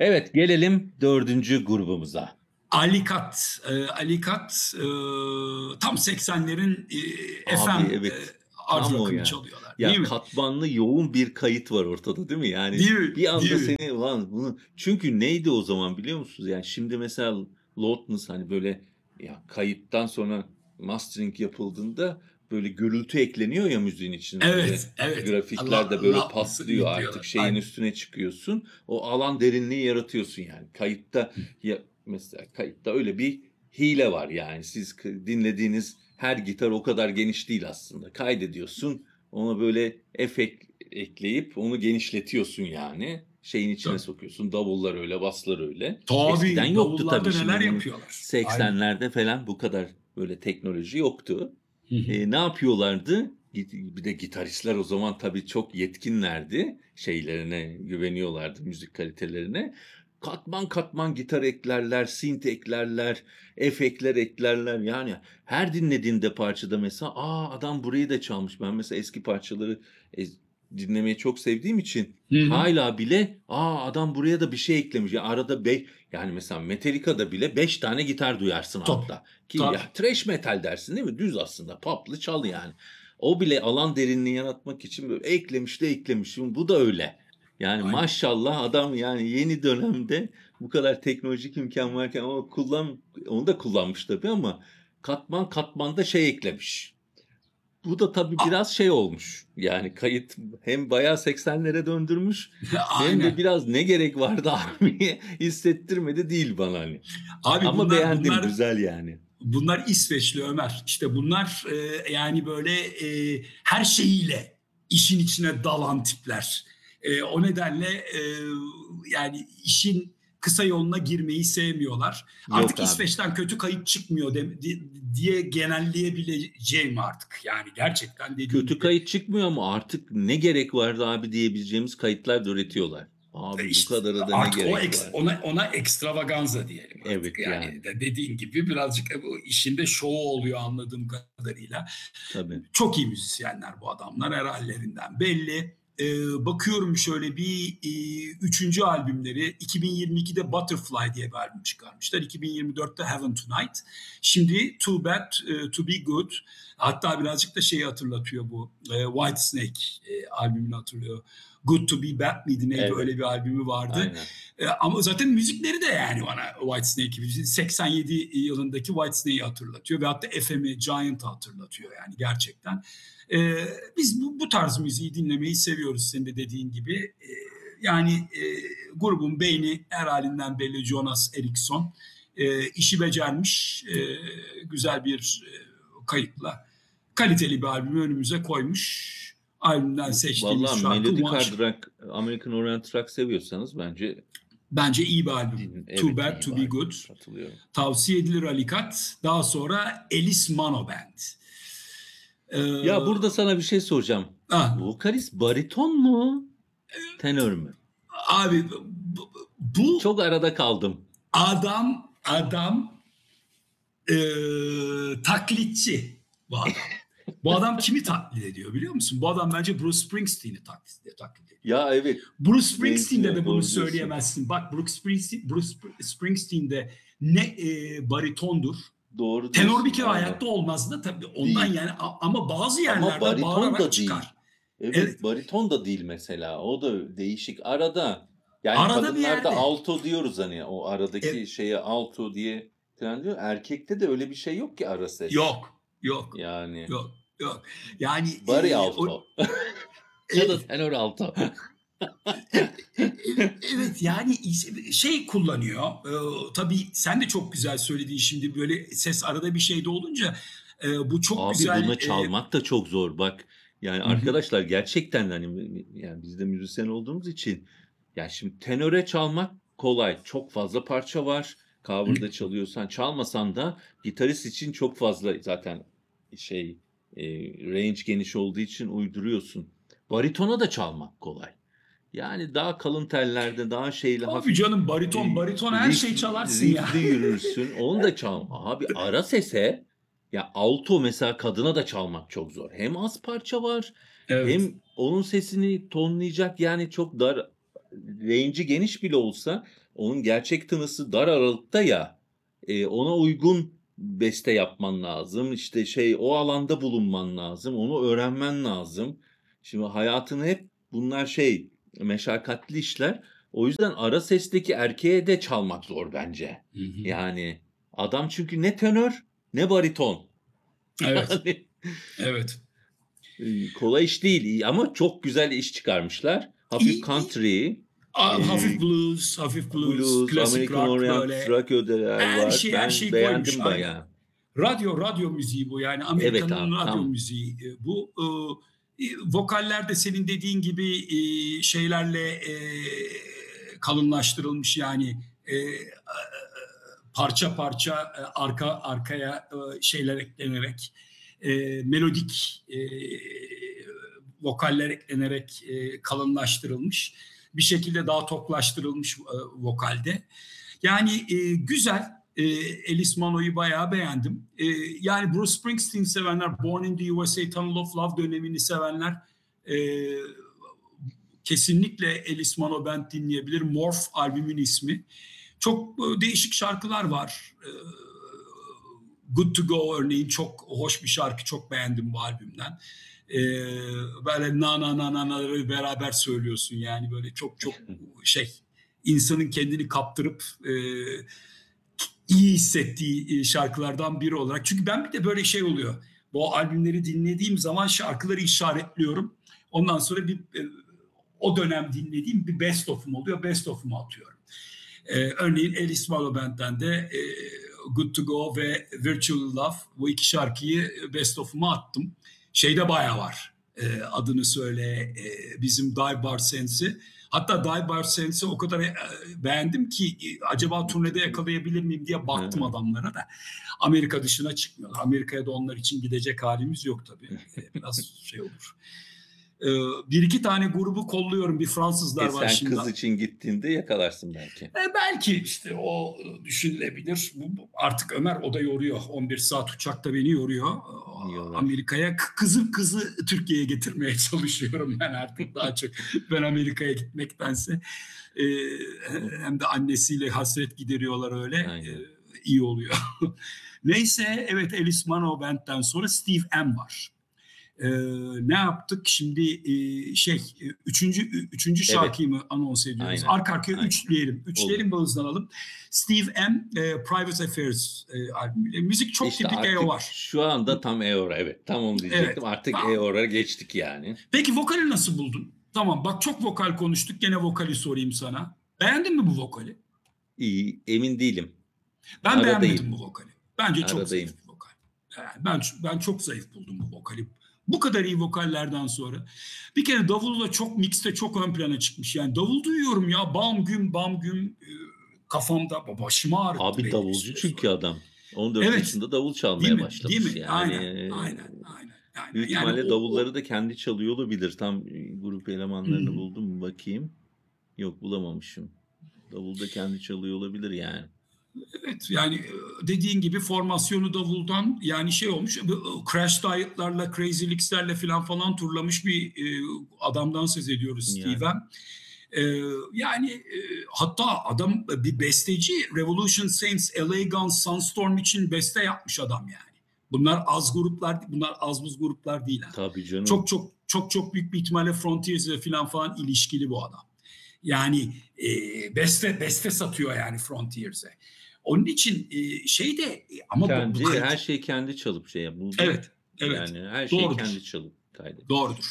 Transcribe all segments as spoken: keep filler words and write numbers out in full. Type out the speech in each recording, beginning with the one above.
Evet, gelelim dördüncü grubumuza. Alikat, e, Alikat e, tam seksenlerin e, Abi F M e, evet, art tam o rock'ını yani. çalıyorlar, değil Ya mi? katmanlı yoğun bir kayıt var ortada değil mi? Yani Değil mi? bir anda Değil mi? seni ulan bunu çünkü neydi o zaman biliyor musunuz? Yani şimdi mesela Loudness hani böyle ya kayıttan sonra mastering yapıldığında böyle gürültü ekleniyor ya müziğin içine böyle Evet, evet. grafikler Allah, de böyle loudness'ı patlıyor artık ekliyorlar. şeyin Aynen. üstüne çıkıyorsun. O alan derinliği yaratıyorsun yani. Kayıtta ya mesela kayıtta öyle bir hile var yani siz k- dinlediğiniz her gitar o kadar geniş değil aslında. Kaydediyorsun, ona böyle efekt ekleyip onu genişletiyorsun yani. Şeyin içine Tabii, sokuyorsun. Davullar öyle, baslar öyle. Eskiden tabii yoktu tabii. davullarda neler Şimdinin yapıyorlar. Aynen. seksenlerde falan bu kadar böyle teknoloji yoktu. Hı hı. E, ne yapıyorlardı? Git- Bir de gitaristler o zaman tabii çok yetkinlerdi. Şeylerine güveniyorlardı, müzik kalitelerine. Katman katman gitar eklerler, synth eklerler, efektler eklerler. Yani her dinlediğinde parçada mesela aa adam burayı da çalmış. Ben mesela eski parçaları e, dinlemeyi çok sevdiğim için Hı hı. hala bile aa adam buraya da bir şey eklemiş. Ya arada be yani mesela Metallica'da bile beş tane gitar duyarsın Tabii, altta. Ki tabii. ya thrash metal dersin değil mi? Düz aslında poplı çal yani. O bile alan derinliği yaratmak için böyle eklemiş de eklemiş. Şimdi bu da öyle. Yani Aynen. maşallah adam yani yeni dönemde bu kadar teknolojik imkan varken o kullan onu da kullanmış tabii ama katman katmanda şey eklemiş. Bu da tabii A- biraz şey olmuş. Yani kayıt hem bayağı seksenlere döndürmüş hem de Aynen. biraz ne gerek vardı abi hissettirmedi değil bana hani. Abi Ama bunlar beğendim bunlar güzel yani. bunlar İsveçli Ömer. İşte bunlar e, yani böyle e, her şeyiyle işin içine dalan tipler. E, o nedenle e, yani işin kısa yoluna girmeyi sevmiyorlar. Yok Artık abi. İsveç'ten kötü kayıt çıkmıyor de, di- diye genelleyebileceğim artık. Yani gerçekten dediğin Kötü gibi kayıt çıkmıyor ama artık ne gerek vardı abi diyebileceğimiz kayıtlar da üretiyorlar. e, Abi bu işte kadarı da ne artık o gerek eks, var? ona ona ekstravaganza diyelim artık. Evet Yani yani. de dediğin gibi birazcık e, bu işinde şovu oluyor anladığım kadarıyla. Tabii. Çok iyi müzisyenler bu adamlar her hallerinden belli. Ee, bakıyorum şöyle bir e, üçüncü albümleri iki bin yirmi ikide Butterfly diye bir albüm çıkarmışlar. iki bin yirmi dörtte Heaven Tonight. Şimdi Too Bad e, To Be Good. Hatta birazcık da şeyi hatırlatıyor bu. E, Whitesnake e, albümünü hatırlıyor. Good To Be Bad miydi neydi Evet. öyle bir albümü vardı. Aynen. E, ama zaten müzikleri de yani bana Whitesnake gibi seksen yedi yılındaki Whitesnake'i hatırlatıyor ve hatta F M'i Giant'ı hatırlatıyor yani gerçekten. E, biz bu, bu tarz müziği dinlemeyi seviyoruz senin de dediğin gibi. E, yani e, grubun beyni her halinden belli Jonas Eriksson. E, işi becermiş, e, güzel bir e, kayıtla kaliteli bir albümü önümüze koymuş. Albümden seçtiğimiz Vallahi şarkı Melodic One Hard Shot. Rock, American Oriental Rock seviyorsanız bence Bence iyi bir albüm. din, Too evet Bad iyi To Be var. Good. Katılıyorum. Tavsiye edilir Alikat. Daha sonra Alice Mano Band. Ya Ee, burada sana bir şey soracağım. ah, Vokalist bariton mu? Tenör mü? abi bu, bu Çok arada kaldım. adam adam e, taklitçi bu adam. Bu adam kimi taklit ediyor biliyor musun? Bu adam bence Bruce Springsteen'i taklit, taklit ediyor. Ya evet Bruce Springsteen'de benziyor de bunu doğru diyorsun. söyleyemezsin. Bak Bruce Springsteen, Bruce Springsteen'de ne e, baritondur. Doğru Tenor bir diyorsun kere aynen. hayatta olmaz da tabii ondan Değil. yani ama bazı Ama yerlerde bariton bağırarak da değil. çıkar. Evet, Evet bariton da değil mesela. O da değişik. Arada yani arada bir kadınlarda yerde. alto diyoruz hani o aradaki E, şeye alto diye falan diyor. Erkekte de öyle bir şey yok ki ara ses. yok, yok, Yani yok, yok. Yani bari e, o, alto ya da evet, tenor alto. e, e, e, evet yani şey kullanıyor. E, tabii sen de çok güzel söyledin şimdi böyle ses arada bir şeyde olunca e, bu çok Abi güzel. bunu E, çalmak da çok zor. Bak yani hı hı, arkadaşlar gerçekten hani yani biz de müzisyen olduğumuz için yani şimdi tenöre çalmak kolay. Çok fazla parça var. hı, Cover'da çalıyorsan çalmasan da gitarist için çok fazla zaten şey e, range geniş olduğu için uyduruyorsun. Baritona da çalmak kolay. Yani daha kalın tellerde daha şeyli tabii hafif canım e, bariton bariton her riff, şey çalarsın ya. riffli yürürsün. Onu da çal. Abi ara sese ya alto mesela kadına da çalmak çok zor. Hem az parça var Evet. hem onun sesini tonlayacak yani çok dar range'i geniş bile olsa onun gerçek tınısı dar aralıkta ya, eee, ona uygun beste yapman lazım. İşte, şey, o alanda bulunman lazım. Onu öğrenmen lazım. Şimdi hayatını hep bunlar şey, meşakkatli işler. O yüzden ara sesteki erkeğe de çalmak zor bence. Hı hı. Yani adam çünkü ne tenör ne bariton. Evet, Yani, evet. eee, kolay iş değil ama çok güzel iş çıkarmışlar. Hafif İyi, iyi. country, A hafif eee, blues, hafif blues, blues, klasik American rock Orient böyle rock ödeler her var. şey her Ben şeyi koymuş. beğendim Aynen. bayağı. Radyo radyo müziği bu yani Evet Amerika'nın abi, radyo tam. müziği e, bu. Ee, e, vokaller de senin dediğin gibi e, şeylerle e, kalınlaştırılmış yani e, parça parça e, arka arkaya e, şeyler eklenerek e, melodik e, vokaller eklenerek e, kalınlaştırılmış bir şekilde daha toplaştırılmış e, vokalde. Yani e, güzel. E, Alice Mano'yu bayağı beğendim. E, yani Bruce Springsteen sevenler, Born in the U S A, Tunnel of Love dönemini sevenler e, kesinlikle Alice Mano Band dinleyebilir. Morph albümün ismi. Çok e, değişik şarkılar var. E, Good to Go örneğin çok hoş bir şarkı. Çok beğendim bu albümden. E, böyle na na na na na'ları beraber söylüyorsun yani böyle çok çok şey insanın kendini kaptırıp e, iyi hissettiği şarkılardan biri olarak. Çünkü ben bir de böyle şey oluyor. Bu albümleri dinlediğim zaman şarkıları işaretliyorum. Ondan sonra bir o dönem dinlediğim bir best of'um oluyor. Best of'umu atıyorum. Ee, örneğin Alice Mano Band'den de e, Good to Go ve Virtual Love bu iki şarkıyı best of'uma attım. Şeyde bayağı var. E, adını söyle e, bizim Dive Bar Sense'i. Hatta Dive Bar Sense'i o kadar e, beğendim ki e, acaba turnede yakalayabilir miyim diye baktım adamlara da. Amerika dışına çıkmıyorlar. Amerika'ya da onlar için gidecek halimiz yok tabii. E, biraz şey olur. E, bir iki tane grubu kolluyorum. Bir Fransızlar E var sen şimdi. kız için gittiğinde yakalarsın belki. E, belki işte o düşünülebilir. Artık Ömer o da yoruyor. on bir saat uçakta beni yoruyor. Yorar. Amerika'ya kızım kızı Türkiye'ye getirmeye çalışıyorum ben artık daha çok. Ben Amerika'ya gitmektense e, hem de annesiyle hasret gideriyorlar öyle. E, iyi oluyor. Neyse evet Alice Mano Band'den sonra Steve M var. Ee, ne yaptık şimdi e, şey üçüncü üçüncü şarkıyı Evet. mı anons ediyoruz? Aynen. Arka arkaya Aynen. üçleyelim. Üçleyelim ve hızlanalım. Steve M. E, Private Affairs e, albümü. Müzik çok İşte tipik E O var. Şu anda tam E-Ora evet. Tam onu diyecektim. Evet, Artık tamam. E-Ora geçtik yani. Peki vokali nasıl buldun? Tamam bak çok vokal konuştuk. Gene vokali sorayım sana. Beğendin mi bu vokali? İyi, emin değilim. Ben Aradayım. beğenmedim bu vokali. Bence çok Aradayım. zayıf bir vokal. Yani ben ben çok zayıf buldum bu vokali. Bu kadar iyi vokallerden sonra. Bir kere davul da çok mixte çok ön plana çıkmış. Yani davul duyuyorum ya bam güm bam güm e, kafamda başıma ağrıttı. Abi davulcu çünkü adam. on dört Evet. yaşında davul çalmaya Değil mi? başlamış Değil mi? yani. Aynen, aynen, aynen. aynen. Büyük Yani ihtimalle o- davulları o- da kendi çalıyor olabilir. Tam grup elemanlarını Hı hı. buldum mu bakayım. Yok bulamamışım. Davul da kendi çalıyor olabilir yani. Evet yani dediğin gibi formasyonu davuldan yani şey olmuş Crash Diet'larla Crazy Licks'lerle falan falan turlamış bir e, adamdan söz ediyoruz Yani. Steven. E, yani e, hatta adam bir besteci Revolution Saints, L A Guns, Sunstorm için beste yapmış adam yani. Bunlar az gruplar, bunlar az buz gruplar değil. Ha. Tabii canım. Çok çok çok çok büyük bir ihtimalle Frontiers'le falan falan ilişkili bu adam. Yani e, beste beste satıyor yani Frontiers'e. Onun için e, şey de ama kendi, bu, bu her şeyi kendi çalıp şey yapıyor. Evet, evet. Yani her şeyi Doğrudur. kendi çalıp kaydediyor. Doğrudur.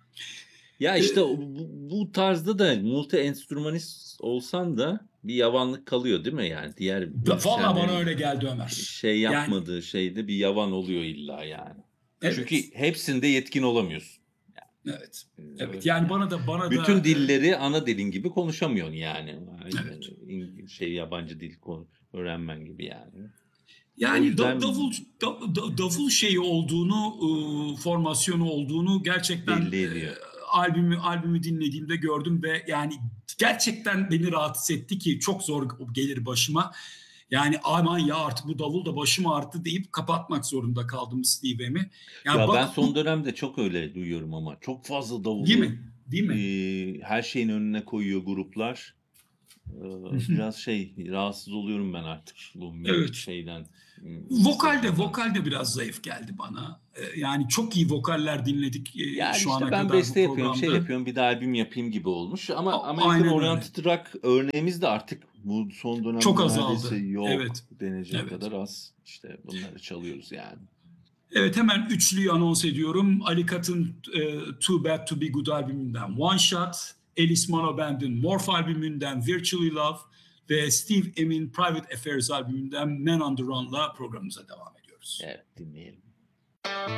Ya işte bu, bu tarzda da multi enstrümanist olsan da bir yavanlık kalıyor değil mi yani? Diğer Valla bana öyle geldi Ömer. Şey yapmadığı yani, şeyde bir yavan oluyor illa yani. Evet. Çünkü hepsinde yetkin olamıyorsun. Yani. Evet. Evet. Yani bana da bana Bütün da bütün dilleri ana dilin gibi konuşamıyorsun yani. Evet. Şey yabancı dil öğrenmen gibi yani. Yani yüzden... davul da, davul şeyi olduğunu, e, formasyonu olduğunu gerçekten e, albümü albümü dinlediğimde gördüm ve yani gerçekten beni rahatsız etti ki çok zor gelir başıma. Yani aman ya artık bu davul da başım ağrıttı deyip kapatmak zorunda kaldım Steve'mi. Yani ya bak, ben son dönemde çok öyle duyuyorum ama çok fazla davul. Değil mi? Değil mi? Eee, her şeyin önüne koyuyor gruplar. Eee, Hı hı. biraz şey, rahatsız oluyorum ben artık bu me Evet. şeyden, ımm, Vokal de mesajından. vokal de biraz zayıf geldi bana. Eee, yani çok iyi vokaller dinledik, eee, Yani, şu işte, ana ben kadar bu beste yapıyorum, şey programda. yapıyorum, bir de albüm yapayım gibi olmuş ama A American aynen öyle. Oriented Rock örneğimiz de artık bu son dönemde Çok neredeyse azaldı. yok Evet, denecek evet. kadar az. İşte, bunları çalıyoruz yani. Evet, hemen üçlüyü anons ediyorum. Ali Kat'ın eee, Too Bad To Be Good albümünden One Shot, Alice Mono Band'in Morph albümünden Virtually Love ve Steve Emin Private Affairs albümünden Man on the Run'la programımıza devam ediyoruz. Evet, dinleyelim.